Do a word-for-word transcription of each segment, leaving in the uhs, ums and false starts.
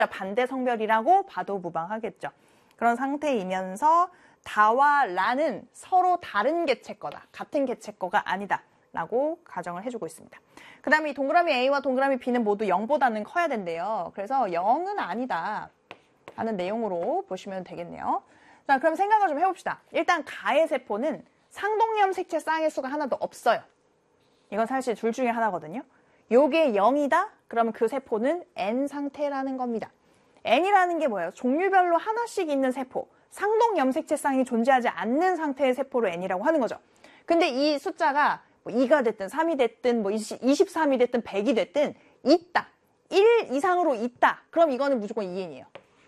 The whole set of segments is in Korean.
반대 성별이라고 봐도 무방하겠죠. 그런 상태이면서 다와 라는 서로 다른 개체 거다. 같은 개체 거가 아니다. 라고 가정을 해주고 있습니다. 그 다음에 이 동그라미 A와 동그라미 B는 모두 영보다는 커야 된대요. 그래서 영은 아니다 하는 내용으로 보시면 되겠네요. 자, 그럼 생각을 좀 해봅시다. 일단 가의 세포는 상동염색체 쌍의 수가 하나도 없어요. 이건 사실 둘 중에 하나거든요. 요게 영이다? 그러면 그 세포는 N 상태라는 겁니다. N이라는 게 뭐예요? 종류별로 하나씩 있는 세포, 상동염색체 쌍이 존재하지 않는 상태의 세포를 N이라고 하는 거죠. 근데 이 숫자가 뭐 이가 됐든 삼이 됐든 뭐 이십삼이 됐든 백이 됐든 있다. 일 이상으로 있다. 그럼 이거는 무조건 이 엔이에요.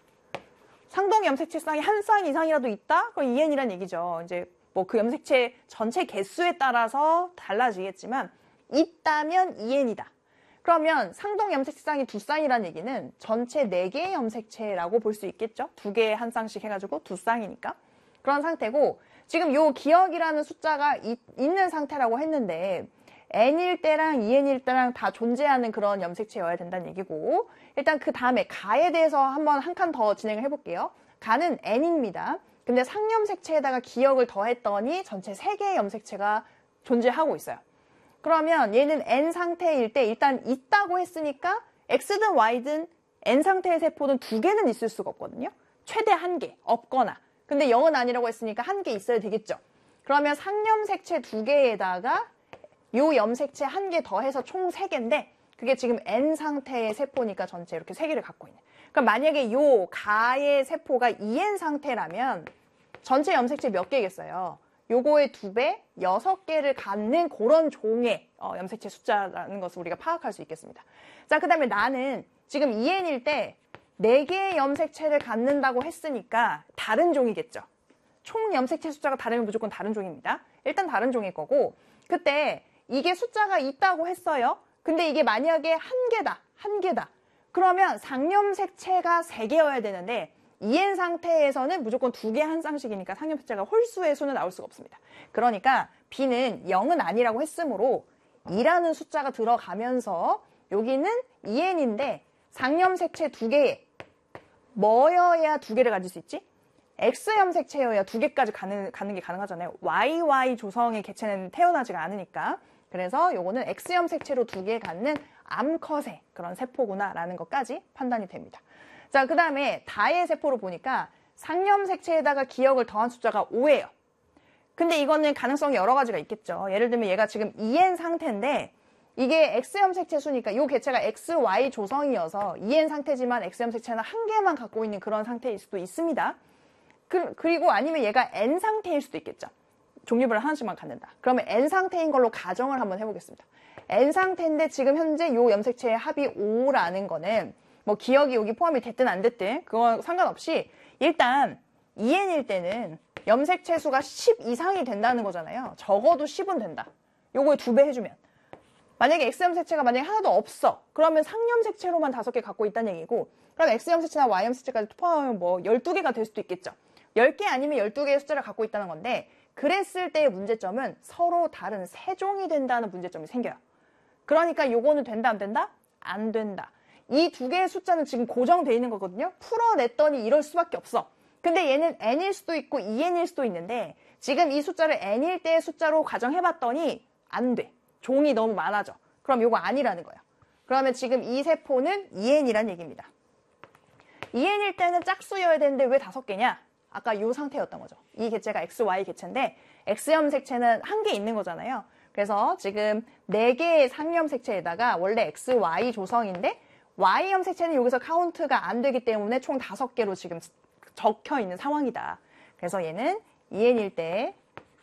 상동 염색체 쌍이 한 쌍 이상이라도 있다? 그럼 이 엔이란 얘기죠. 이제 뭐 그 염색체 전체 개수에 따라서 달라지겠지만 있다면 이 엔이다. 그러면 상동 염색체 쌍이 두 쌍이라는 얘기는 전체 네 개의 염색체라고 볼 수 있겠죠. 두 개에 한 쌍씩 해가지고 두 쌍이니까. 그런 상태고 지금 요 기억이라는 숫자가 이, 있는 상태라고 했는데 N일 때랑 이 엔일 때랑 다 존재하는 그런 염색체여야 된다는 얘기고 일단 그 다음에 가에 대해서 한번 한 칸 더 진행을 해볼게요. 가는 N입니다. 근데 상염색체에다가 기억을 더했더니 전체 세 개의 염색체가 존재하고 있어요. 그러면 얘는 N 상태일 때 일단 있다고 했으니까 X든 Y든 N 상태의 세포는 두 개는 있을 수가 없거든요. 최대 한 개, 없거나. 근데 영은 아니라고 했으니까 한 개 있어야 되겠죠. 그러면 상염색체 두 개에다가 요 염색체 한 개 더해서 총 세 개인데 그게 지금 N 상태의 세포니까 전체 이렇게 세 개를 갖고 있는. 그럼 만약에 요 가의 세포가 이 엔 상태라면 전체 염색체 몇 개겠어요? 요거의 두 배, 여섯 개를 갖는 그런 종의 어, 염색체 숫자라는 것을 우리가 파악할 수 있겠습니다. 자, 그 다음에 나는 지금 이 엔일 때 네 개의 염색체를 갖는다고 했으니까 다른 종이겠죠. 총 염색체 숫자가 다르면 무조건 다른 종입니다. 일단 다른 종일 거고 그때 이게 숫자가 있다고 했어요. 근데 이게 만약에 한 개다. 한 개다. 그러면 상염색체가 세 개여야 되는데 이 엔 상태에서는 무조건 두 개 한 쌍씩이니까 상염색체가 홀수의 수는 나올 수가 없습니다. 그러니까 B는 영은 아니라고 했으므로 이라는 숫자가 들어가면서 여기는 이 엔인데 상염색체 두 개에 뭐여야 두 개를 가질 수 있지? X염색체여야 두 개까지 가는, 가는 게 가능하잖아요. 와이와이 조성의 개체는 태어나지가 않으니까. 그래서 요거는 X염색체로 두 개 갖는 암컷의 그런 세포구나라는 것까지 판단이 됩니다. 자, 그 다음에 다의 세포로 보니까 상염색체에다가 기억을 더한 숫자가 오예요. 근데 이거는 가능성이 여러 가지가 있겠죠. 예를 들면 얘가 지금 이 엔 상태인데 이게 X염색체 수니까 이 개체가 엑스 와이 조성이어서 이 엔 상태지만 X염색체는 한 개만 갖고 있는 그런 상태일 수도 있습니다. 그, 그리고 아니면 얘가 N 상태일 수도 있겠죠. 종류별로 하나씩만 갖는다. 그러면 N 상태인 걸로 가정을 한번 해보겠습니다. N 상태인데 지금 현재 이 염색체의 합이 오라는 거는 뭐 기억이 여기 포함이 됐든 안 됐든 그건 상관없이 일단 이 엔일 때는 염색체 수가 십 이상이 된다는 거잖아요. 적어도 십은 된다. 요거에 두 배 해주면. 만약에 X염색체가 만약에 하나도 없어. 그러면 상염색체로만 다섯 개 갖고 있다는 얘기고 그럼 X염색체나 Y염색체까지 포함하면 뭐 열두 개가 될 수도 있겠죠. 열 개 아니면 열두 개의 숫자를 갖고 있다는 건데 그랬을 때의 문제점은 서로 다른 세 종이 된다는 문제점이 생겨요. 그러니까 요거는 된다 안 된다? 안 된다. 이 두 개의 숫자는 지금 고정되어 있는 거거든요. 풀어냈더니 이럴 수밖에 없어. 근데 얘는 N일 수도 있고 이 엔일 수도 있는데 지금 이 숫자를 N일 때의 숫자로 가정해봤더니 안 돼. 종이 너무 많아져. 그럼 요거 아니라는 거예요. 그러면 지금 이 세포는 이 엔이란 얘기입니다. 이 엔일 때는 짝수여야 되는데 왜 다섯 개냐? 아까 요 상태였던 거죠. 이 개체가 엑스 와이 개체인데 X염색체는 한 개 있는 거잖아요. 그래서 지금 네 개의 상염색체에다가 원래 엑스 와이 조성인데 Y염색체는 여기서 카운트가 안 되기 때문에 총 다섯 개로 지금 적혀 있는 상황이다. 그래서 얘는 이 엔일 때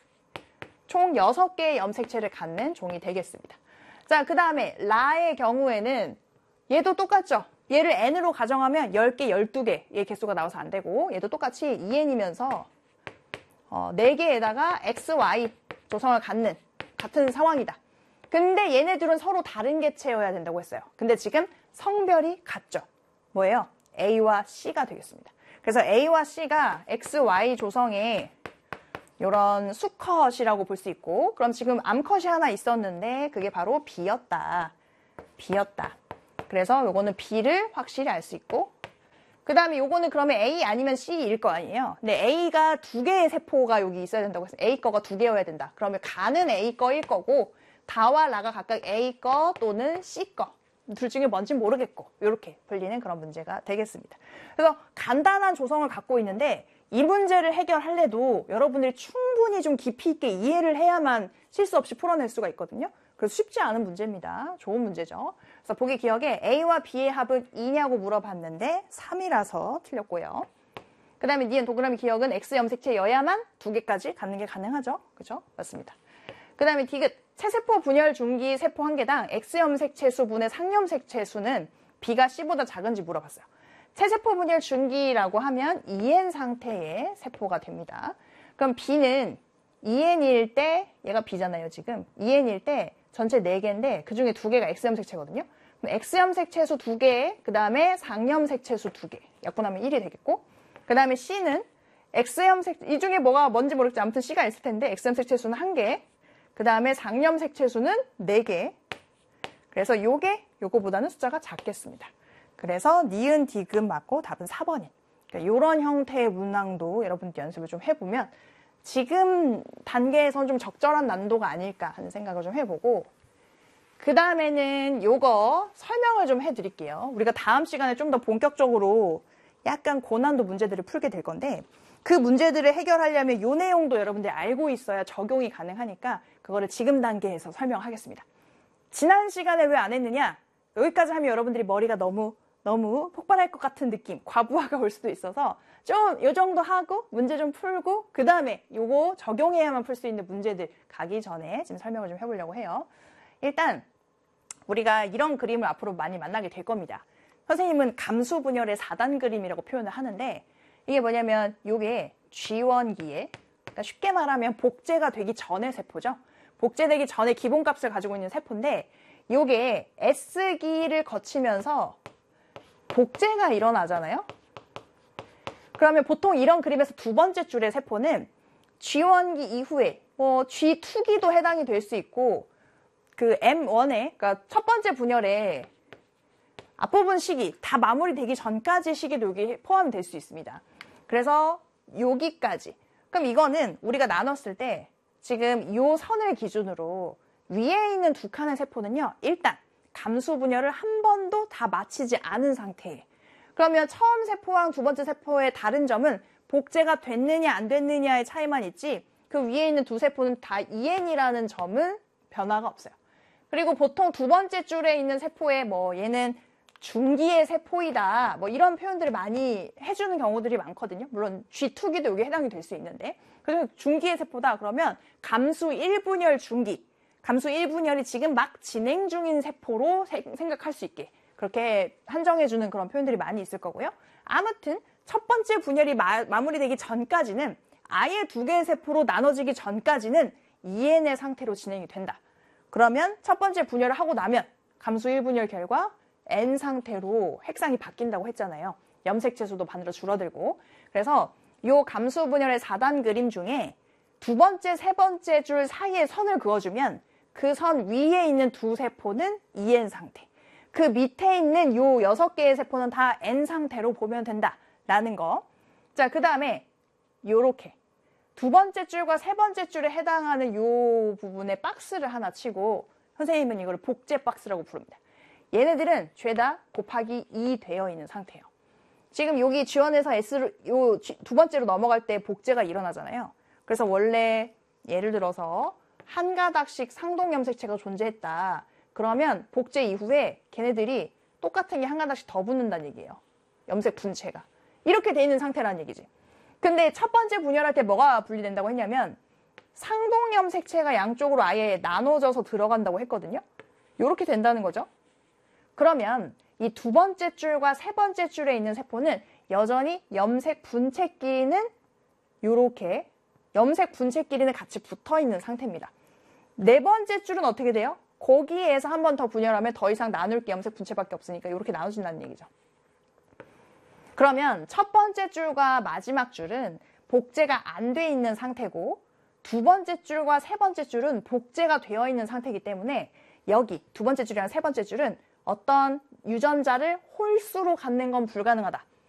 총 여섯 개의 염색체를 갖는 종이 되겠습니다. 자, 그 다음에 라의 경우에는 얘도 똑같죠. 얘를 N으로 가정하면 열 개, 열두 개의 개수가 나와서 안 되고 얘도 똑같이 이 엔이면서 어, 네 개에다가 엑스 와이 조성을 갖는 같은 상황이다. 근데 얘네들은 서로 다른 개체여야 된다고 했어요. 근데 지금 성별이 같죠. 뭐예요? A와 C가 되겠습니다. 그래서 A와 C가 엑스 와이 조성의 이런 수컷이라고 볼 수 있고 그럼 지금 암컷이 하나 있었는데 그게 바로 B였다. B였다. 그래서 요거는 B를 확실히 알 수 있고 그 다음에 요거는 그러면 A 아니면 C일 거 아니에요. 근데 A가 두 개의 세포가 여기 있어야 된다고 했어요. A 거가 두 개여야 된다. 그러면 가는 A 거일 거고 다와 라가 각각 A 거 또는 C 거. 둘 중에 뭔지 모르겠고 이렇게 불리는 그런 문제가 되겠습니다. 그래서 간단한 조성을 갖고 있는데 이 문제를 해결할래도 여러분들이 충분히 좀 깊이 있게 이해를 해야만 실수 없이 풀어낼 수가 있거든요. 그래서 쉽지 않은 문제입니다. 좋은 문제죠. 그래서 보기 기억에 A와 B의 합은 이냐고 물어봤는데 삼이라서 틀렸고요. 그 다음에 니은 동그라미 기억은 X 염색체여야만 두 개까지 갖는 게 가능하죠. 그죠? 맞습니다. 그 다음에 디귿 체세포 분열 중기 세포 한 개당 X 염색체 수분의 상염색체 수는 B가 C보다 작은지 물어봤어요. 체세포 분열 중기라고 하면 이 엔 상태의 세포가 됩니다. 그럼 B는 이 엔일 때 얘가 B잖아요. 지금 이 엔일 때 전체 네 개인데 그 중에 두 개가 X염색체거든요. 그럼 X염색체수 두 개, 그 다음에 상염색체수 두 개. 약분하면 일이 되겠고 그 다음에 C는 X염색, 이 중에 뭐가 뭔지 모르겠지. 아무튼 C가 있을 텐데 X염색체수는 한 개, 그 다음에 상염색체수는 네 개. 그래서 요게 요거보다는 숫자가 작겠습니다. 그래서 니은 디귿 맞고 답은 사 번인. 그러니까 이런 형태의 문항도 여러분들 연습을 좀 해보면 지금 단계에선 좀 적절한 난도가 아닐까 하는 생각을 좀 해보고 그 다음에는 요거 설명을 좀 해드릴게요. 우리가 다음 시간에 좀 더 본격적으로 약간 고난도 문제들을 풀게 될 건데 그 문제들을 해결하려면 요 내용도 여러분들이 알고 있어야 적용이 가능하니까 그거를 지금 단계에서 설명하겠습니다. 지난 시간에 왜 안 했느냐? 여기까지 하면 여러분들이 머리가 너무 너무 폭발할 것 같은 느낌, 과부하가 올 수도 있어서 좀 요 정도 하고 문제 좀 풀고 그 다음에 요거 적용해야만 풀 수 있는 문제들 가기 전에 지금 설명을 좀 해보려고 해요. 일단 우리가 이런 그림을 앞으로 많이 만나게 될 겁니다. 선생님은 감수 분열의 사 단 그림이라고 표현을 하는데 이게 뭐냐면 요게 G원기에 그러니까 쉽게 말하면 복제가 되기 전의 세포죠. 복제되기 전에 기본값을 가지고 있는 세포인데 요게 S기를 거치면서 복제가 일어나잖아요. 그러면 보통 이런 그림에서 두 번째 줄의 세포는 G원기 이후에 뭐 G투기도 해당이 될 수 있고 그 엠원에 그러니까 첫 번째 분열에 앞부분 시기 다 마무리되기 전까지 시기도 여기 포함이 될 수 있습니다. 그래서 여기까지. 그럼 이거는 우리가 나눴을 때 지금 이 선을 기준으로 위에 있는 두 칸의 세포는요. 일단 감수 분열을 한 번도 다 마치지 않은 상태예요. 그러면 처음 세포랑 두 번째 세포의 다른 점은 복제가 됐느냐 안 됐느냐의 차이만 있지 그 위에 있는 두 세포는 다 이 엔이라는 점은 변화가 없어요. 그리고 보통 두 번째 줄에 있는 세포에 뭐 얘는 중기의 세포이다 뭐 이런 표현들을 많이 해주는 경우들이 많거든요. 물론 G투기도 여기 해당이 될 수 있는데 그래서 중기의 세포다 그러면 감수 일 분열 중기 감수 일 분열이 지금 막 진행 중인 세포로 세, 생각할 수 있게 그렇게 한정해주는 그런 표현들이 많이 있을 거고요. 아무튼 첫 번째 분열이 마, 마무리되기 전까지는 아예 두 개의 세포로 나눠지기 전까지는 이 엔의 상태로 진행이 된다. 그러면 첫 번째 분열을 하고 나면 감수 일 분열 결과 N 상태로 핵상이 바뀐다고 했잖아요. 염색체 수도 반으로 줄어들고. 그래서 이 감수 분열의 사 단 그림 중에 두 번째, 세 번째 줄 사이에 선을 그어주면 그 선 위에 있는 두 세포는 이 엔 상태. 그 밑에 있는 요 여섯 개의 세포는 다 N 상태로 보면 된다라는 거. 자, 그 다음에 요렇게 두 번째 줄과 세 번째 줄에 해당하는 요 부분에 박스를 하나 치고 선생님은 이걸 복제 박스라고 부릅니다. 얘네들은 죄다 곱하기 이 되어 있는 상태예요. 지금 여기 G원에서 S로 요 두 번째로 넘어갈 때 복제가 일어나잖아요. 그래서 원래 예를 들어서 한 가닥씩 상동 염색체가 존재했다. 그러면 복제 이후에 걔네들이 똑같은 게 한 가닥씩 더 붙는다는 얘기예요. 염색 분체가. 이렇게 돼 있는 상태라는 얘기지. 근데 첫 번째 분열할 때 뭐가 분리된다고 했냐면 상동 염색체가 양쪽으로 아예 나눠져서 들어간다고 했거든요. 이렇게 된다는 거죠. 그러면 이 두 번째 줄과 세 번째 줄에 있는 세포는 여전히 염색 분체끼리는 이렇게 염색 분체끼리는 같이 붙어 있는 상태입니다. 네 번째 줄은 어떻게 돼요? 거기에서 한 번 더 분열하면 더 이상 나눌 게 염색 분체밖에 없으니까 이렇게 나눠진다는 얘기죠. 그러면 첫 번째 줄과 마지막 줄은 복제가 안 돼 있는 상태고 두 번째 줄과 세 번째 줄은 복제가 되어 있는 상태이기 때문에 여기 두 번째 줄이랑 세 번째 줄은 어떤 유전자를 홀수로 갖는 건 불가능하다.